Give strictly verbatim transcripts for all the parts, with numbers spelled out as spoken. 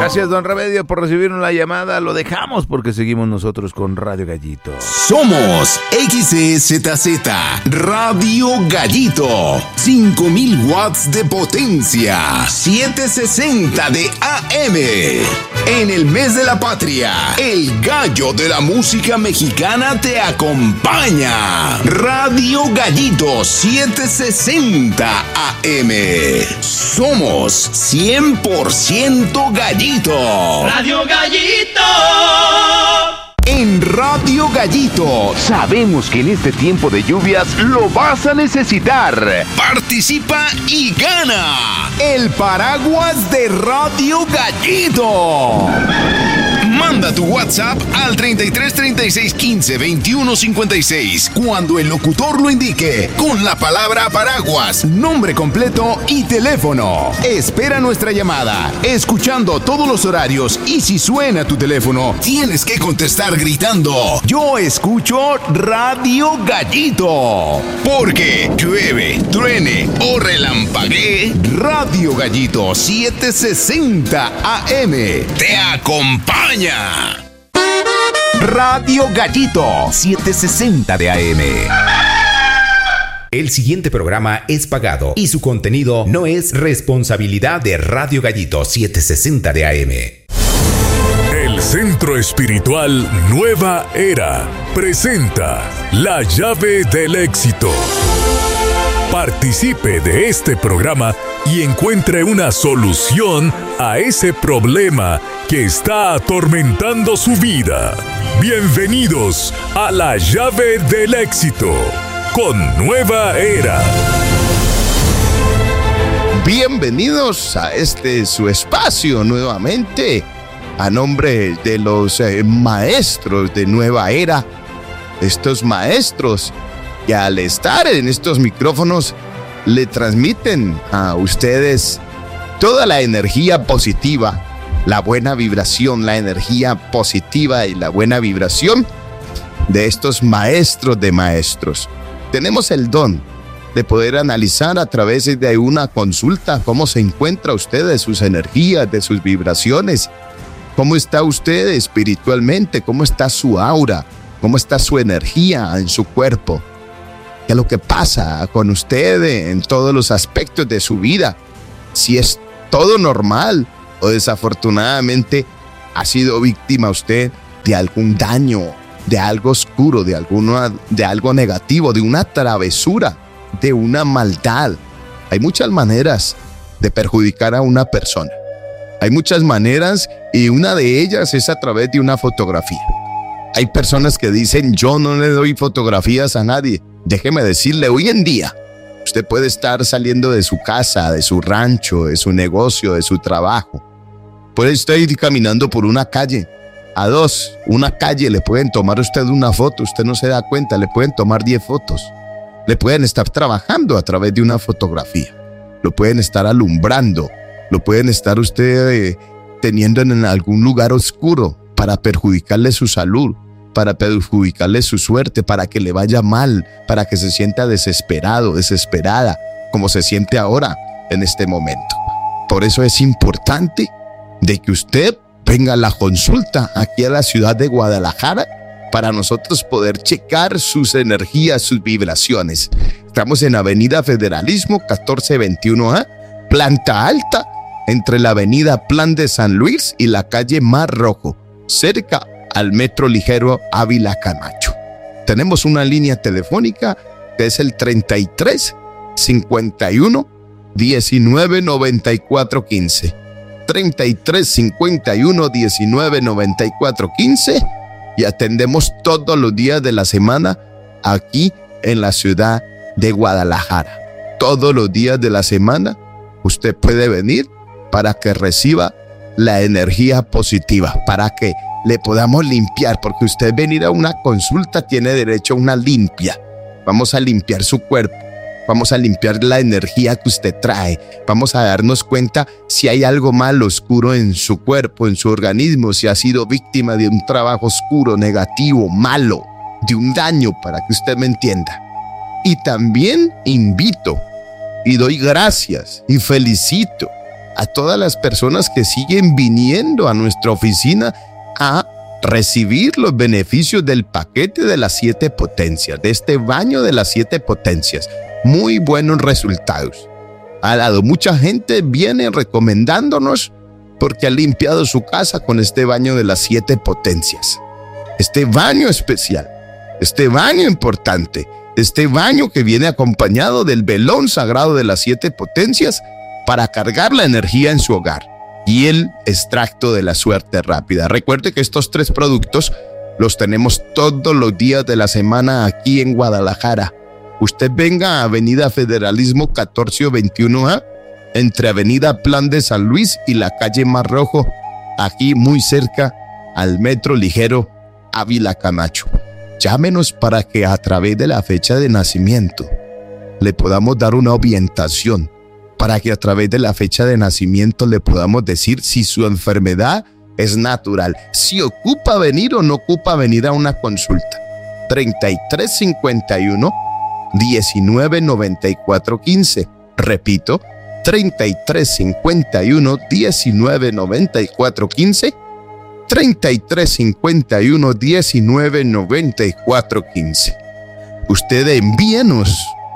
Gracias, don Remedio, por recibirnos la llamada. Lo dejamos porque seguimos nosotros con Radio Gallito. Somos X E Z Z, Radio Gallito. cinco mil watts de potencia. setecientos sesenta de A M. En el mes de la patria, el gallo de la música mexicana te acompaña. Radio Gallito setecientos sesenta A M. Somos cien por ciento Gallito. Radio Gallito. En Radio Gallito sabemos que en este tiempo de lluvias lo vas a necesitar. Participa y gana el paraguas de Radio Gallito. Manda tu WhatsApp al treinta y tres, treinta y seis, quince, veintiuno, cincuenta y seis cuando el locutor lo indique con la palabra paraguas, nombre completo y teléfono. Espera nuestra llamada, escuchando todos los horarios, y si suena tu teléfono, tienes que contestar gritando: yo escucho Radio Gallito. Porque llueve, truene o relampaguee, Radio Gallito setecientos sesenta A M te acompaña. Radio Gallito setecientos sesenta de A M. El siguiente programa es pagado y su contenido no es responsabilidad de Radio Gallito setecientos sesenta de A M. El Centro Espiritual Nueva Era presenta La Llave del Éxito. Participe de este programa y encuentre una solución a ese problema que está atormentando su vida. Bienvenidos a La Llave del Éxito con Nueva Era. Bienvenidos a este su espacio nuevamente, a nombre de los eh, maestros de Nueva Era, estos maestros que al estar en estos micrófonos le transmiten a ustedes toda la energía positiva, la buena vibración, la energía positiva y la buena vibración de estos maestros de maestros. Tenemos el don de poder analizar a través de una consulta cómo se encuentra usted, de sus energías, de sus vibraciones, cómo está usted espiritualmente, cómo está su aura, cómo está su energía en su cuerpo. ¿Qué es lo que pasa con usted en todos los aspectos de su vida? Si es todo normal o desafortunadamente ha sido víctima usted de algún daño, de algo oscuro, de, alguna, de algo negativo, de una travesura, de una maldad. Hay muchas maneras de perjudicar a una persona. Hay muchas maneras y una de ellas es a través de una fotografía. Hay personas que dicen: yo no le doy fotografías a nadie. Déjeme decirle, hoy en día usted puede estar saliendo de su casa, de su rancho, de su negocio, de su trabajo. Puede estar ir caminando por una calle. A dos, una calle, le pueden tomar a usted una foto. Usted no se da cuenta, le pueden tomar diez fotos. Le pueden estar trabajando a través de una fotografía. Lo pueden estar alumbrando. Lo pueden estar usted eh, teniendo en algún lugar oscuro para perjudicarle su salud, para perjudicarle su suerte, para que le vaya mal, para que se sienta desesperado, desesperada, como se siente ahora en este momento. Por eso es importante de que usted venga a la consulta aquí a la ciudad de Guadalajara para nosotros poder checar sus energías, sus vibraciones. Estamos en Avenida Federalismo catorce veintiuno A, planta alta, entre la avenida Plan de San Luis y la calle Mar Rojo, cerca al Metro Ligero Ávila Camacho. Tenemos una línea telefónica que es el treinta y tres, cincuenta y uno, diecinueve, noventa y cuatro, quince. treinta y tres, cincuenta y uno, diecinueve, noventa y cuatro, quince. Y atendemos todos los días de la semana aquí en la ciudad de Guadalajara. Todos los días de la semana usted puede venir para que reciba la energía positiva, para que le podamos limpiar, porque usted venir a una consulta tiene derecho a una limpia. Vamos a limpiar su cuerpo, vamos a limpiar la energía que usted trae, vamos a darnos cuenta si hay algo malo, oscuro en su cuerpo, en su organismo, si ha sido víctima de un trabajo oscuro, negativo, malo, de un daño, para que usted me entienda. Y también invito y doy gracias y felicito a todas las personas que siguen viniendo a nuestra oficina a recibir los beneficios del paquete de las siete potencias, de este baño de las siete potencias. Muy buenos resultados. Ha dado mucha gente, viene recomendándonos porque ha limpiado su casa con este baño de las siete potencias. Este baño especial, este baño importante, este baño que viene acompañado del velón sagrado de las siete potencias para cargar la energía en su hogar y el extracto de la suerte rápida. Recuerde que estos tres productos los tenemos todos los días de la semana aquí en Guadalajara. Usted venga a Avenida Federalismo catorce veintiuno A, entre Avenida Plan de San Luis y la calle Mar Rojo, aquí muy cerca al Metro Ligero Ávila Camacho. Llámenos para que a través de la fecha de nacimiento le podamos dar una orientación, para que a través de la fecha de nacimiento le podamos decir si su enfermedad es natural, si ocupa venir o no ocupa venir a una consulta. treinta y tres cincuenta y uno, diecinueve noventa y cuatro quince. Repito, treinta y tres cincuenta y uno, diecinueve noventa y cuatro quince. treinta y tres cincuenta y uno, diecinueve noventa y cuatro quince. Usted envíenos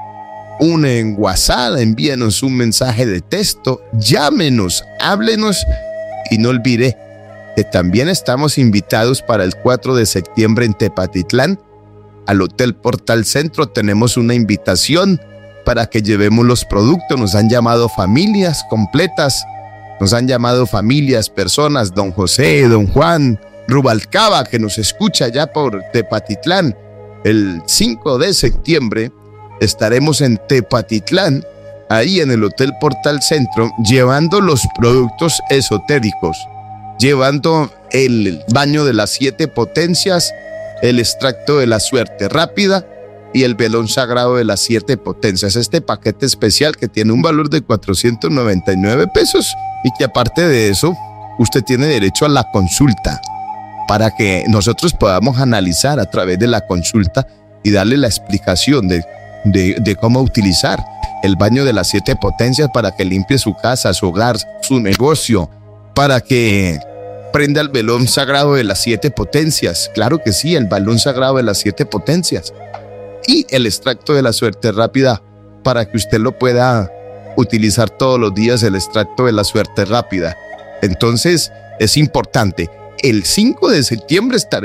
un en WhatsApp, envíenos un mensaje de texto, llámenos, háblenos y no olvide que también estamos invitados para el cuatro de septiembre en Tepatitlán, al Hotel Portal Centro. Tenemos una invitación para que llevemos los productos. Nos han llamado familias completas, nos han llamado familias, personas, don José, don Juan, Rubalcaba, que nos escucha ya por Tepatitlán. El cinco de septiembre estaremos en Tepatitlán, ahí en el Hotel Portal Centro, llevando los productos esotéricos, llevando el baño de las siete potencias, el extracto de la suerte rápida y el velón sagrado de las siete potencias. Este paquete especial que tiene un valor de cuatrocientos noventa y nueve pesos y que aparte de eso, usted tiene derecho a la consulta para que nosotros podamos analizar a través de la consulta y darle la explicación de De, de cómo utilizar el baño de las siete potencias para que limpie su casa, su hogar, su negocio, para que prenda el velón sagrado de las siete potencias. Claro que sí, el velón sagrado de las siete potencias y el extracto de la suerte rápida para que usted lo pueda utilizar todos los días, el extracto de la suerte rápida. Entonces es importante, el cinco de septiembre estaremos